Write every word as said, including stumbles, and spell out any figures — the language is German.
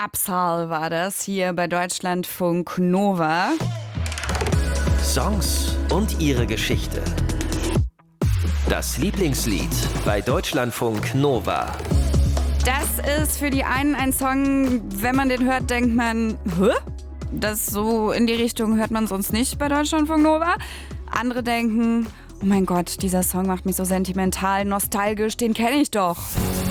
Absal war das hier bei Deutschlandfunk Nova. Songs und ihre Geschichte. Das Lieblingslied bei Deutschlandfunk Nova. Das ist für die einen ein Song, wenn man den hört, denkt man, hä? Das so in die Richtung hört man sonst nicht bei Deutschlandfunk Nova. Andere denken, oh mein Gott, dieser Song macht mich so sentimental, nostalgisch, den kenne ich doch.